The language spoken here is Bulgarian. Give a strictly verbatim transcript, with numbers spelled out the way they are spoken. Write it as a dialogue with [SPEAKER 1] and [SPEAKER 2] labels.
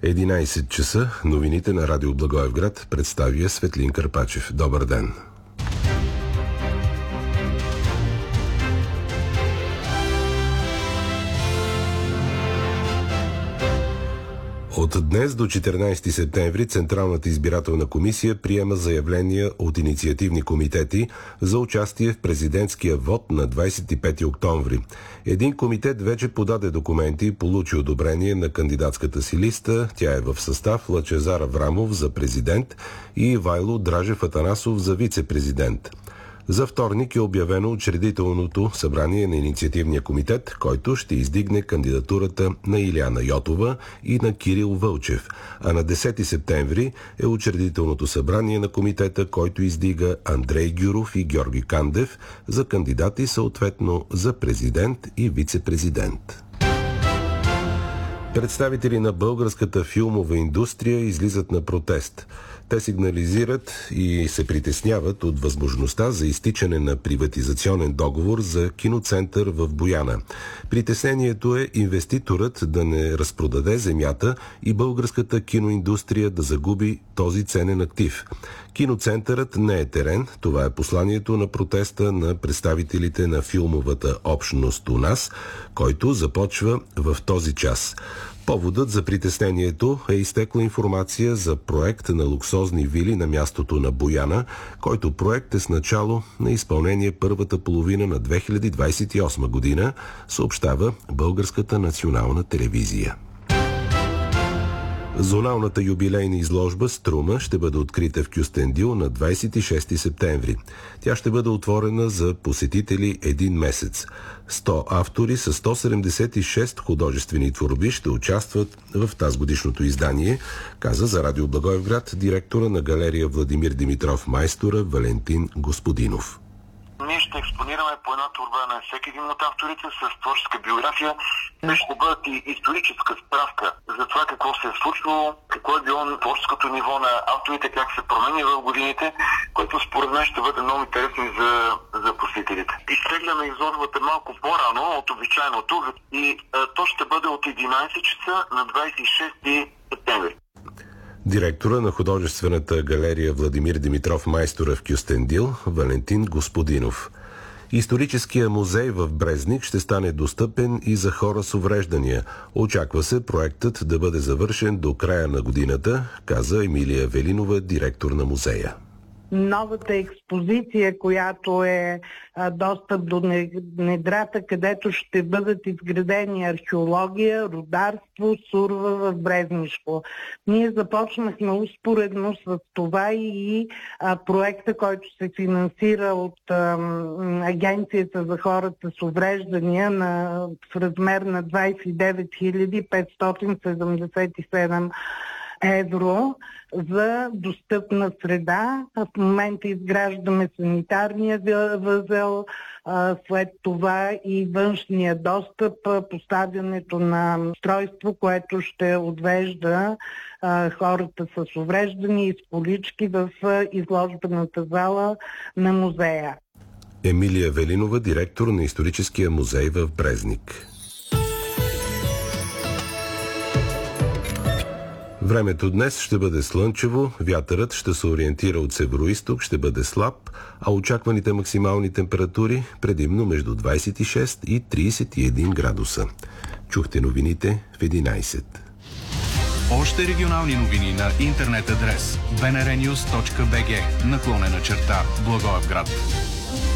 [SPEAKER 1] единайсет часа, новините на Радио Благоевград, представя Светлин Карпачев. Добър ден! От днес до четиринайсети септември Централната избирателна комисия приема заявления от инициативни комитети за участие в президентския вод на двайсет и пети октомври. Един комитет вече подаде документи и получи одобрение на кандидатската си листа. Тя е в състав Лъчезар Аврамов за президент и Ивайло Дражев Атанасов за вице-президент. За вторник е обявено учредителното събрание на инициативния комитет, който ще издигне кандидатурата на Илияна Йотова и на Кирил Вълчев, а на десети септември е учредителното събрание на комитета, който издига Андрей Гюров и Георги Кандев за кандидати съответно за президент и вице-президент. Представители на българската филмова индустрия излизат на протест. Те сигнализират и се притесняват от възможността за изтичане на приватизационен договор за киноцентър в Бояна. Притеснението е инвеститорът да не разпродаде земята и българската киноиндустрия да загуби този ценен актив. Киноцентърът не е терен. Това е посланието на протеста на представителите на филмовата общност у нас, който започва в този час. Поводът за притеснението е изтекла информация за проект на луксозни вили на мястото на Бояна, който проект е с начало на изпълнение първата половина на две хиляди двайсет и осма година, съобщава Българската национална телевизия. Зоналната юбилейна изложба «Струма» ще бъде открита в Кюстендил на двайсет и шести септември. Тя ще бъде отворена за посетители един месец. сто автори с сто седемдесет и шест художествени творби ще участват в тазгодишното издание, каза за Радио Благоевград директора на галерия Владимир Димитров Майстора Валентин Господинов.
[SPEAKER 2] Ние ще експонираме по една творба на всеки един от авторите с творческа биография. Те ще бъдат и историческа справка за това какво се е случвало, какво е било творческото ниво на авторите, как се променя в годините, което според мен ще бъде много интересно за, за посетителите. Изтегляме изложбата малко по-рано от обичайното и а, то ще бъде от единайсет часа на двайсет и шести септември.
[SPEAKER 1] Директора на художествената галерия Владимир Димитров Майстора в Кюстендил Валентин Господинов. Историческия музей в Брезник ще стане достъпен и за хора с увреждания. Очаква се проектът да бъде завършен до края на годината, каза Емилия Велинова, директор на музея.
[SPEAKER 3] Новата експозиция, която е а, достъп до недрата, където ще бъдат изградени археология, рударство, сурва в Брезнишко. Ние започнахме успоредно с това и а, проекта, който се финансира от а, Агенцията за хората с увреждания на, в размер на двайсет и девет хиляди петстотин седемдесет и седем евро за достъпна среда. В момента изграждаме санитарния възел, след това и външния достъп, поставянето на устройство, което ще отвежда хората с увреждания и с колички в изложбената зала на музея.
[SPEAKER 1] Емилия Велинова, директор на историческия музей в Брезник. Времето днес ще бъде слънчево, вятърът ще се ориентира от североизток, ще бъде слаб, а очакваните максимални температури предимно между двайсет и шест и трийсет и един градуса. Чухте новините в единайсет.
[SPEAKER 4] Още регионални новини на интернет адрес би ен ар нюз точка би джи наклонена черта Благоевград.